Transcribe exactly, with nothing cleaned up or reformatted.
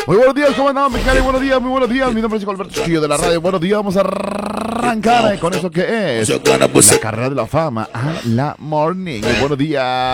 Muy buenos días, ¿cómo andamos, Mexicali? Buenos días, muy buenos días. Mi nombre es Chico Alberto Chiquillo de la radio. Buenos días, vamos a arrancar con eso que es la carrera de la fama a la morning. Buenos días.